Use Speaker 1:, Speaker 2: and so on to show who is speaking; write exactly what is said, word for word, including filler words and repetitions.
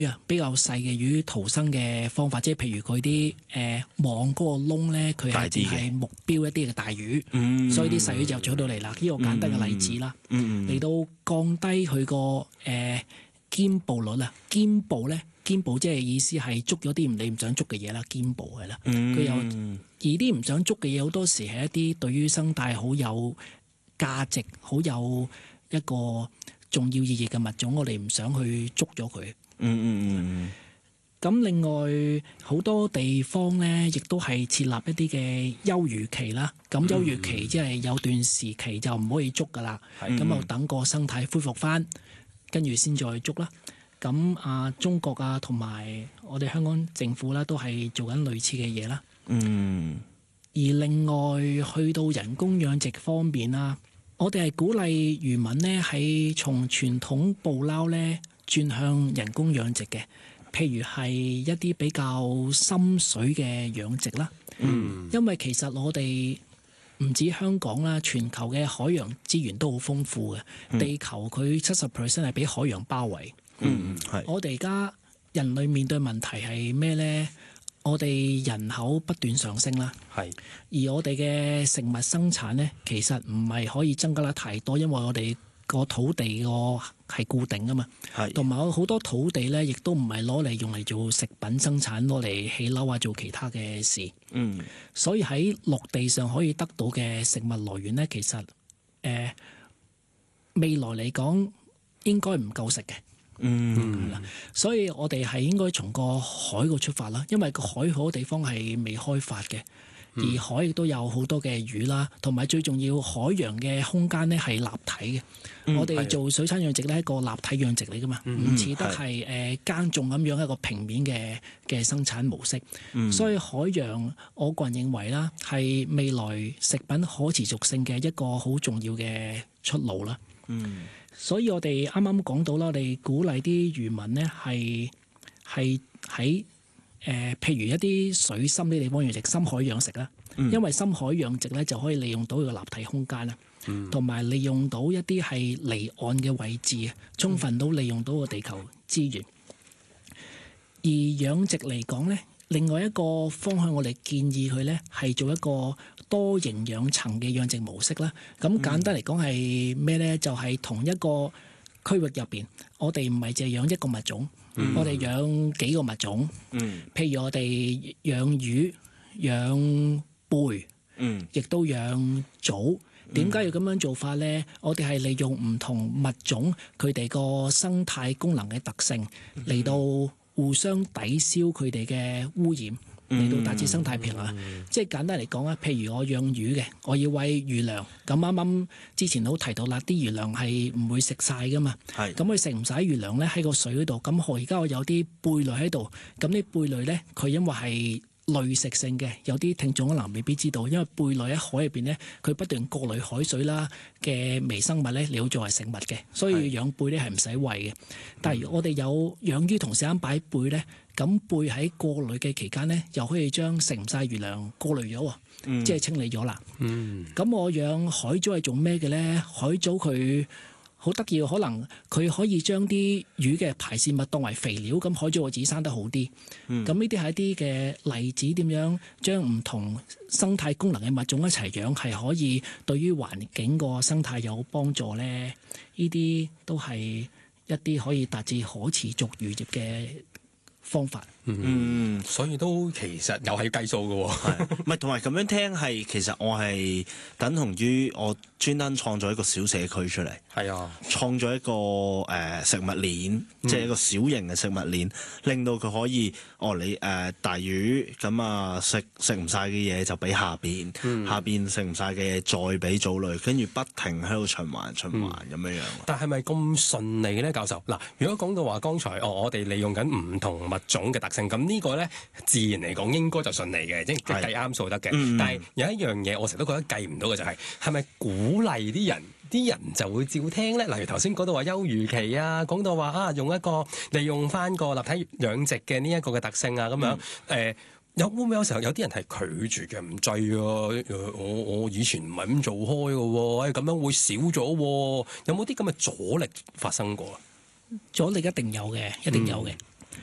Speaker 1: 啊，比較細嘅魚逃生嘅方法，即係譬如佢啲誒網嗰個窿咧，佢係淨係目標一啲嘅大魚，
Speaker 2: 嗯、
Speaker 1: 所以啲細魚就取到嚟啦。呢、這個簡單嘅例子啦，嚟、
Speaker 2: 嗯嗯、
Speaker 1: 到降低佢個誒兼捕率啊，兼捕咧，兼捕即係意思係捉咗啲你唔想捉嘅嘢啦，兼捕係啦，佢、嗯、有而啲唔想捉嘅嘢好多時係一啲對於生態好有價值、好有一個重要意義嘅物種，我哋唔想去捉咗佢。嗯嗯嗯，咁另外好多地方咧，亦都係設立一啲嘅休漁期啦。咁休漁期即係有段時期就唔可以捉噶啦。咁就、嗯、等個生態恢復翻，跟住先再捉啦。咁啊，中國啊，同埋我哋香港政府啦，都係做緊類似嘅嘢啦。嗯。而另外去到人工養殖方面啦，我哋係鼓勵漁民呢，係從傳統捕撈咧，轉向人工養殖嘅，譬如係一啲比較深水嘅養殖啦。嗯，因為其實我哋唔止香港啦，全球嘅海洋資源都好豐富嘅。嗯、地球佢七十 percent 係俾海洋包圍。嗯，係。我哋而家人類面對問題係咩呢？我哋人口不斷上升啦。係。而我哋嘅食物生產呢，其實唔係可以增加得太多，因為我哋個土地個係固定噶嘛，同埋好多土地咧，亦都唔係攞嚟用嚟做食品生產，攞嚟起樓啊，做其他嘅事。嗯，所以喺陸地上可以得到嘅食物來源咧，其實誒、呃、未來嚟講應該唔夠食嘅。嗯，所以我哋係應該從個海個出發啦，因為個海好多地方係未開發嘅。而海亦都有好多嘅魚啦，同埋最重要海洋嘅空間咧係立體嘅。嗯、我哋做水產養殖咧係一個立體養殖嚟噶嘛，唔似、嗯、得係誒耕種咁樣一個平面嘅嘅生產模式。嗯、所以海洋我個人認為啦，係未來食品可持續性嘅一個好重要嘅出路啦。嗯、所以我哋啱啱講到啦，我哋鼓勵啲漁民咧係係喺誒、呃，譬如一啲水深啲地方養殖深海養殖啦，嗯、因為深海養殖咧就可以利用到佢個立體空間啦，同埋、嗯、利用到一啲係離岸嘅位置，充分到利用到個地球資源。而養殖嚟講咧，另外一個方向我哋建議佢咧係做一個多營養層嘅養殖模式啦。咁簡單嚟講係咩咧？就係、是、同一個區域入邊，我哋唔係淨係養一個物種。嗯、我哋養幾個物種，嗯、譬如我哋養魚、養貝，亦、嗯、都養藻。點解要咁樣做法咧？我哋係利用唔同物種佢哋個生態功能嘅特性嚟到互相抵消佢哋嘅污染。嚟到達至生態平衡，嗯、即係簡單嚟講啊，譬如我養魚嘅，我要餵魚糧，咁啱啱之前都提到啦，啲魚糧係唔會食晒噶嘛，咁佢食唔晒魚糧咧喺個水嗰度，咁我而家我有啲貝類喺度，咁啲貝類咧佢因為係濾食性嘅，有啲聽眾可能未必知道，因為貝類喺海入邊咧，佢不斷過濾海水啦嘅微生物咧，嚟到作為食物嘅，所以養貝咧係唔使餵嘅。但係如果我哋有養魚同時間擺貝咧，咁貝喺過濾嘅期間咧，又可以將食唔晒魚糧過濾咗喎，嗯、即係清理咗啦。咁、嗯、我養海藻係做咩嘅咧？海藻佢好得意，可能佢可以將啲魚嘅排泄物當為肥料，咁海藻個子生得好啲。咁呢啲係一啲嘅例子，點樣將唔同生態功能嘅物種一齊養，係可以對於環境個生態有幫助咧？呢啲都係一啲可以達至可持續漁業嘅方法。
Speaker 3: 嗯，所以都其實又係計數嘅喎，
Speaker 2: 唔係同埋咁樣聽係，其實我係等同於我專登創造一個小社區出嚟，係啊，創造一個誒、呃、食物鏈，嗯、即係一個小型嘅食物鏈，令到佢可以哦你誒、呃、大魚咁啊食食唔晒嘅嘢就俾下邊，嗯、下邊食唔晒嘅嘢再俾藻類，跟住不停喺度循環循環咁樣樣。
Speaker 3: 但係咪咁順利咧，教授？嗱，如果講到話剛才哦，我哋利用緊唔同物種嘅特性，咁呢個咧自然嚟講應該就順利嘅，即係計啱數得嘅。嗯、但係有一樣嘢我成日都覺得計唔到嘅就係、是，係咪鼓勵啲人，啲人就會照聽咧？例如頭先講到話休漁期啊，講到話啊用一個利用翻個立體養殖嘅呢一個嘅特性啊，咁樣誒。嗯呃有會唔會有時候有啲人係拒絕嘅，唔制啊？我我以前唔係咁做開嘅喎，誒咁樣會少咗喎。有冇啲咁嘅阻力發生過啊？
Speaker 1: 阻力一定有嘅，一定有嘅。